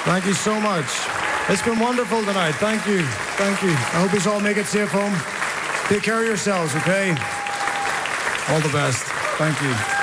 Thank you so much. It's been wonderful tonight. Thank you. Thank you. I hope you all make it safe home. Take care of yourselves, okay? All the best. Thank you.